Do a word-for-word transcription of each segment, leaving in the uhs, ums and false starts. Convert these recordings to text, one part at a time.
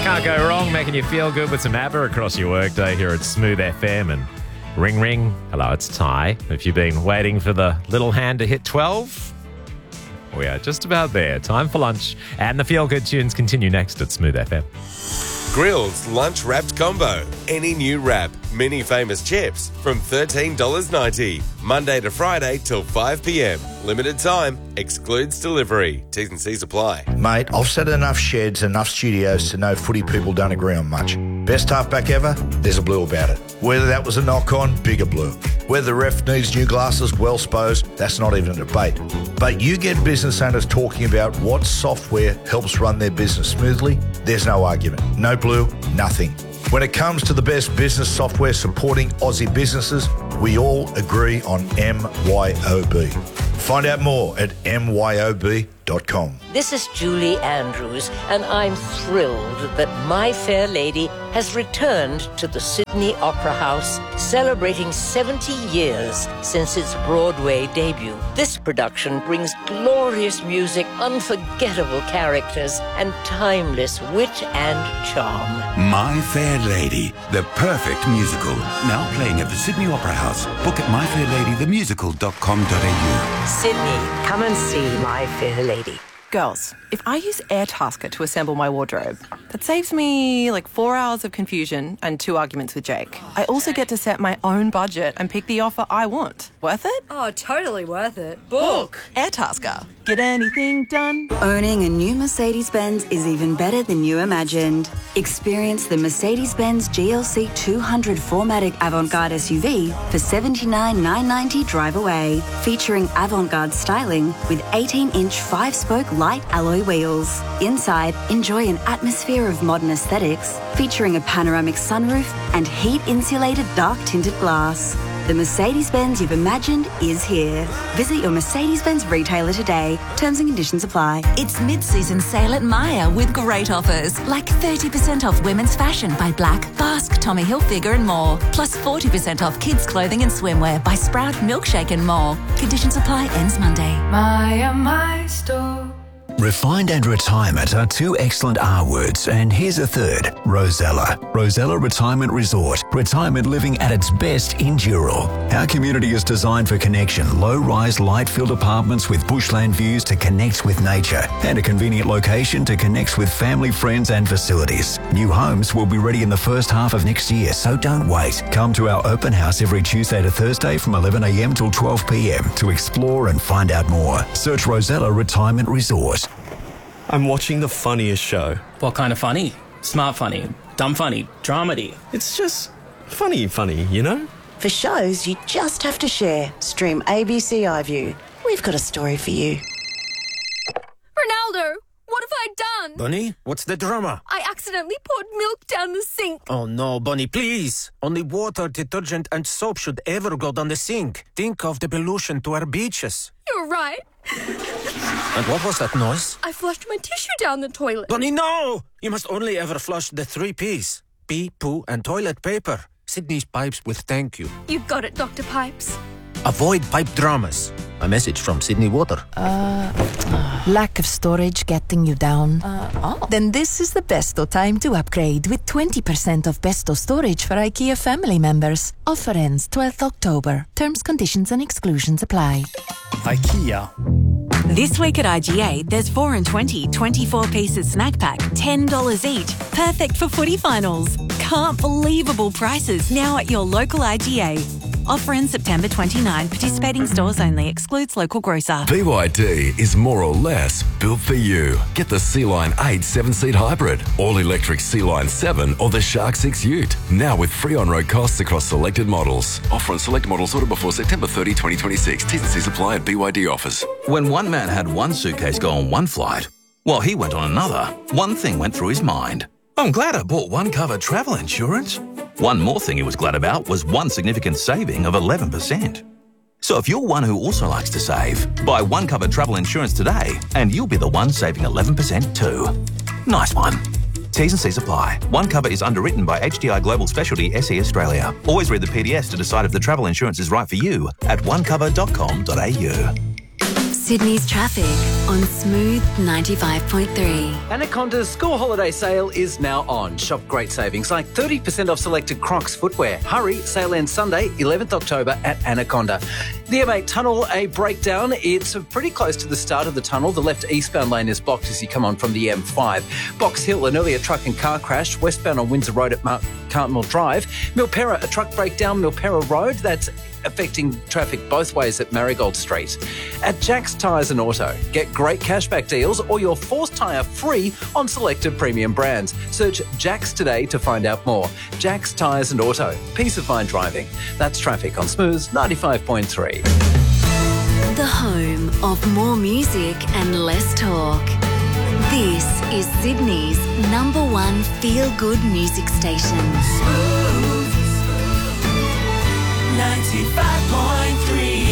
Can't go wrong making you feel good with some ABBA across your workday here at Smooth F M. And ring, ring. Hello, it's Ty. If you've been waiting for the little hand to hit twelve, we are just about there. Time for lunch. And the feel-good tunes continue next at Smooth F M. Grill's Lunch Wrapped Combo. Any new wrap, mini famous chips from thirteen dollars ninety. Monday to Friday till five p.m. Limited time. Excludes delivery. T's and C's apply. Mate, I've sat in enough sheds, enough studios to know footy people don't agree on much. Best halfback ever? There's a blue about it. Whether that was a knock-on, bigger blue. Whether the ref needs new glasses, well supposed, that's not even a debate. But you get business owners talking about what software helps run their business smoothly, there's no argument. No blue, nothing. When it comes to the best business software supporting Aussie businesses, we all agree on M Y O B. Find out more at M Y O B dot com. This is Julie Andrews, and I'm thrilled that My Fair Lady has returned to the Sydney Opera House, celebrating seventy years since its Broadway debut. This production brings glorious music, unforgettable characters, and timeless wit and charm. My Fair Lady, the perfect musical. Now playing at the Sydney Opera House. Book at my fair lady the musical dot com dot a u. Sydney, come and see My Fair Lady. Girls, if I use Airtasker to assemble my wardrobe, that saves me like four hours of confusion and two arguments with Jake. I also get to set my own budget and pick the offer I want. Worth it? Oh, totally worth it. Book! Airtasker. Get anything done? Owning a new Mercedes-Benz is even better than you imagined. Experience the Mercedes-Benz G L C two hundred four matic Avant-Garde S U V for seventy-nine thousand nine hundred ninety dollars drive away, featuring avant-garde styling with eighteen inch five-spoke light alloy wheels. Inside, enjoy an atmosphere of modern aesthetics, featuring a panoramic sunroof and heat-insulated dark-tinted glass. The Mercedes-Benz you've imagined is here. Visit your Mercedes-Benz retailer today. Terms and conditions apply. It's mid-season sale at Myer with great offers, like thirty percent off women's fashion by Black, Basque, Tommy Hilfiger and more, plus forty percent off kids' clothing and swimwear by Sprout, Milkshake and more. Conditions apply, ends Monday. Myer, my store. Refined and retirement are two excellent R words, and here's a third, Rosella. Rosella Retirement Resort. Retirement living at its best in Dural. Our community is designed for connection. Low-rise, light-filled apartments with bushland views to connect with nature, and a convenient location to connect with family, friends and facilities. New homes will be ready in the first half of next year, so don't wait. Come to our open house every Tuesday to Thursday from eleven a.m. till twelve p.m. to explore and find out more. Search Rosella Retirement Resort. I'm watching the funniest show. What kind of funny? Smart funny, dumb funny, dramedy. It's just funny funny, you know? For shows you just have to share, stream A B C iView. We've got a story for you. Ronaldo, what have I done? Bunny, what's the drama? I accidentally poured milk down the sink. Oh no, Bunny, please. Only water, detergent and soap should ever go down the sink. Think of the pollution to our beaches. You're right. And what was that noise? I flushed my tissue down the toilet. Bunny, no! You must only ever flush the three P's. Pee, poo and toilet paper. Sydney's Pipes with thank you. You got it, Doctor Pipes. Avoid pipe dramas. A message from Sydney Water. Uh, uh, lack of storage getting you down? Uh, oh. Then this is the best time to upgrade with twenty percent off Besto storage for IKEA family members. Offer ends twelfth October. Terms, conditions and exclusions apply. IKEA. This week at I G A, there's four and twenty, twenty-four pieces snack pack, ten dollars each. Perfect for footy finals. Can't believable prices now at your local I G A. Offer in September twenty-ninth. Participating stores only. Excludes local grocer. B Y D is more or less built for you. Get the Sea-Line eight seven-seat hybrid, all-electric Sea-Line seven or the Shark six Ute. Now with free on-road costs across selected models. Offer on select models order before September thirtieth, twenty twenty-six. T's and C's apply at B Y D offers. When one man had one suitcase go on one flight, while he went on another, one thing went through his mind. I'm glad I bought one cover travel insurance. One more thing he was glad about was one significant saving of eleven percent. So if you're one who also likes to save, buy one cover travel insurance today and you'll be the one saving eleven percent too. Nice one. T's and C's apply. One cover is underwritten by H D I Global Specialty S E Australia. Always read the P D S to decide if the travel insurance is right for you at one cover dot com dot a u. Sydney's traffic on Smooth ninety-five point three. Anaconda's school holiday sale is now on. Shop great savings like thirty percent off selected Crocs footwear. Hurry, sale ends Sunday, eleventh October at Anaconda. The M eight tunnel, a breakdown. It's pretty close to the start of the tunnel. The left eastbound lane is blocked as you come on from the M five. Box Hill, an earlier truck and car crash. Westbound on Windsor Road at Mar- Cartmel Drive. Milperra, a truck breakdown. Milperra Road, that's affecting traffic both ways at Marigold Street. At Jack's Tyres and Auto, get great cashback deals or your Force tyre free on selected premium brands. Search Jack's today to find out more. Jack's Tyres and Auto, peace of mind driving. That's traffic on Smooth ninety-five point three. The home of more music and less talk. This is Sydney's number one feel-good music station. Smooth ninety-five point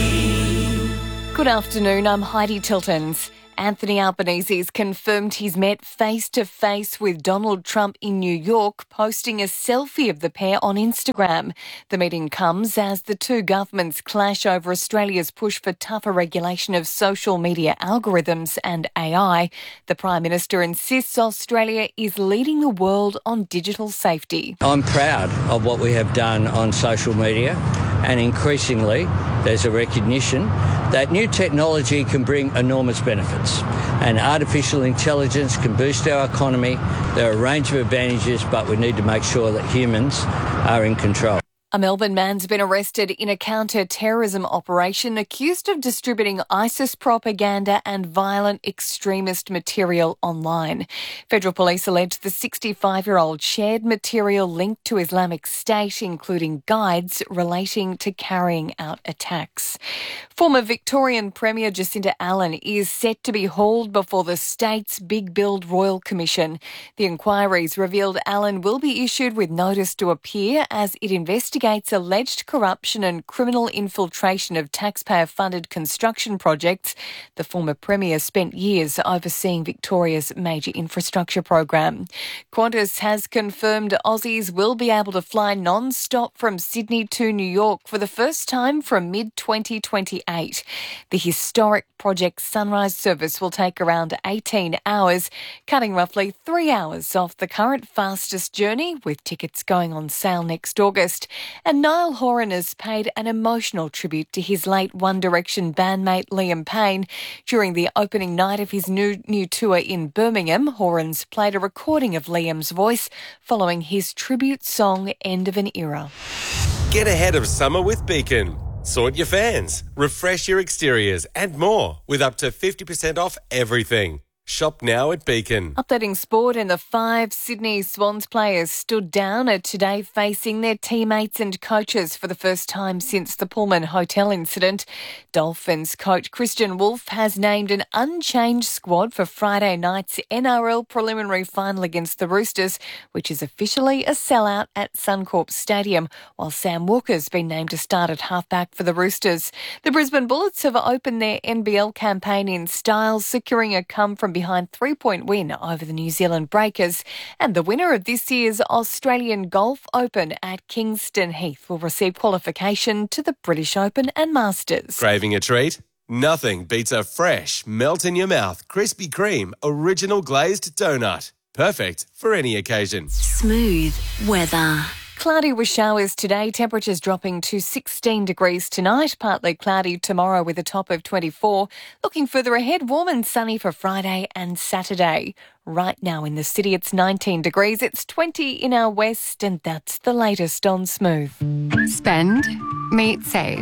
three. Good afternoon, I'm Heidi Tiltons. Anthony Albanese has confirmed he's met face-to-face with Donald Trump in New York, posting a selfie of the pair on Instagram. The meeting comes as the two governments clash over Australia's push for tougher regulation of social media algorithms and A I. The Prime Minister insists Australia is leading the world on digital safety. I'm proud of what we have done on social media, and increasingly there's a recognition that new technology can bring enormous benefits, and artificial intelligence can boost our economy. There are a range of advantages, but we need to make sure that humans are in control. A Melbourne man's been arrested in a counter-terrorism operation accused of distributing ISIS propaganda and violent extremist material online. Federal police allege the sixty-five-year-old shared material linked to Islamic State, including guides relating to carrying out attacks. Former Victorian Premier Jacinta Allen is set to be hauled before the state's Big Build Royal Commission. The inquiries revealed Allen will be issued with notice to appear as it investigates alleged corruption and criminal infiltration of taxpayer-funded construction projects. The former Premier spent years overseeing Victoria's major infrastructure program. Qantas has confirmed Aussies will be able to fly non-stop from Sydney to New York for the first time from mid twenty twenty-eight. The historic Project Sunrise service will take around eighteen hours, cutting roughly three hours off the current fastest journey, with tickets going on sale next August. And Niall Horan has paid an emotional tribute to his late One Direction bandmate Liam Payne. During the opening night of his new, new tour in Birmingham, Horan's played a recording of Liam's voice following his tribute song End of an Era. Get ahead of summer with Beacon. Sort your fans, refresh your exteriors and more with up to fifty percent off everything. Shop now at Beacon. Updating sport, and the five Sydney Swans players stood down are today facing their teammates and coaches for the first time since the Pullman Hotel incident. Dolphins coach Christian Wolf has named an unchanged squad for Friday night's N R L preliminary final against the Roosters, which is officially a sellout at Suncorp Stadium, while Sam Walker's been named to start at halfback for the Roosters. The Brisbane Bullets have opened their N B L campaign in style, securing a come from behind three-point win over the New Zealand Breakers. And the winner of this year's Australian Golf Open at Kingston Heath will receive qualification to the British Open and Masters. Craving a treat? Nothing beats a fresh, melt-in-your-mouth Krispy Kreme original glazed donut. Perfect for any occasion. Smooth weather. Cloudy with showers today, temperatures dropping to sixteen degrees tonight, partly cloudy tomorrow with a top of twenty-four. Looking further ahead, warm and sunny for Friday and Saturday. Right now in the city it's nineteen degrees, it's twenty in our west, and that's the latest on Smooth. Spend, meet, save.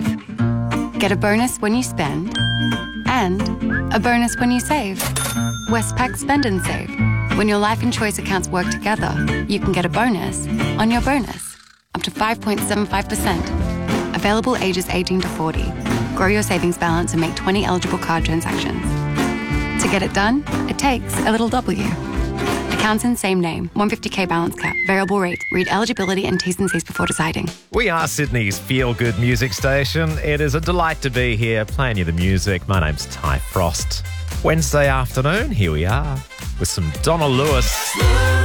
Get a bonus when you spend, and a bonus when you save. Westpac Spend and Save. When your life and choice accounts work together, you can get a bonus on your bonus, up to five point seven five percent. Available ages eighteen to forty. Grow your savings balance and make twenty eligible card transactions. To get it done, it takes a little W. Accounts in same name, one hundred fifty k balance cap, variable rate. Read eligibility and T's and C's before deciding. We are Sydney's feel-good music station. It is a delight to be here playing you the music. My name's Ty Frost. Wednesday afternoon, here we are with some Donna Lewis.